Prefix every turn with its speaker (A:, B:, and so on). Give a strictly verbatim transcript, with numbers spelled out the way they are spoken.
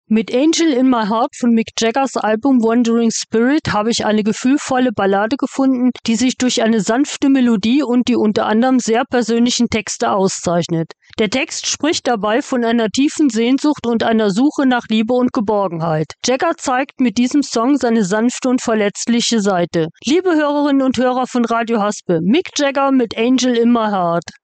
A: Mit Angel in My Heart von Mick Jaggers Album Wandering Spirit habe ich eine gefühlvolle Ballade gefunden, die sich durch eine sanfte Melodie und die unter anderem sehr persönlichen Texte auszeichnet. Der Text spricht dabei von einer tiefen Sehnsucht und einer Suche nach Liebe und Geborgenheit. Jagger zeigt mit diesem Song seine sanfte und verletzliche Seite. Liebe Hörerinnen und Hörer von Radio Haspe, Mick Jagger mit Angel in My Heart.